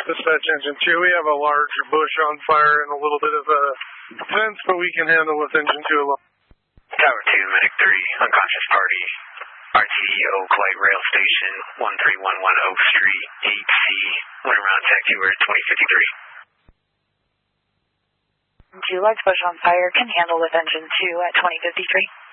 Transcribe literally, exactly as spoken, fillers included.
Dispatch engine two, we have a large bush on fire and a little bit of a fence, but we can handle with engine two alone. Tower two, Medic three, unconscious party. R T D Oak Light Rail Station, one three one one Oak Street, eight C, went around taxi, we're at twenty fifty-three. Two large bush on fire, can handle with engine two at twenty fifty-three.